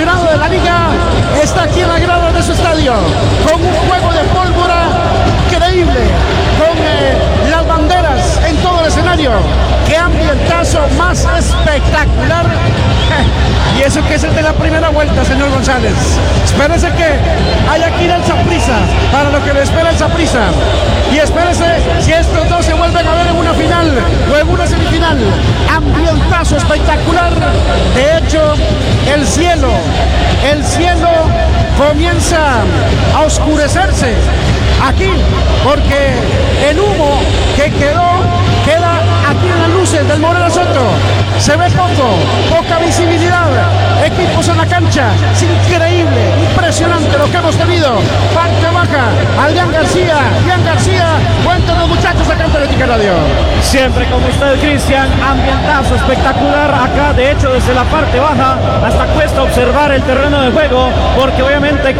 aficionado de la liga está aquí en la grada de su estadio, con un juego de pólvora increíble, con las banderas en todo el escenario. ¡Qué ambientazo más espectacular! Y eso que es el de la primera vuelta, señor González. Espérese que haya que ir al Saprissa para lo que le espera el Saprissa. Y espérese si estos dos se vuelven a ver en una final o en una semifinal. Ambientazo espectacular. De hecho, el cielo comienza a oscurecerse aquí, porque el humo que queda aquí en las luces del Morera Soto. Se ve poca visibilidad, equipos en la cancha, es increíble, impresionante lo que hemos tenido. Parte baja, Adrián García, cuéntanos muchachos acá en Teletica Radio. Siempre con usted, Cristian, ambientazo espectacular acá, de hecho desde la parte baja hasta cuesta observar el terreno de juego, porque obviamente